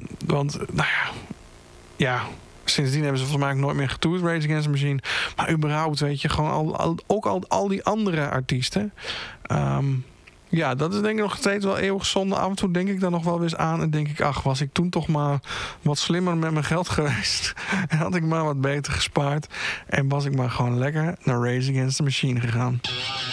Want, nou ja, sindsdien hebben ze volgens mij ook nooit meer getoerd, Rage Against the Machine. Maar überhaupt, weet je, gewoon al die andere artiesten. Ja, dat is denk ik nog steeds wel eeuwig zonde. Af en toe denk ik daar nog wel eens aan en denk ik, ach, was ik toen toch maar wat slimmer met mijn geld geweest. En had ik maar wat beter gespaard. En was ik maar gewoon lekker naar Rage Against the Machine gegaan.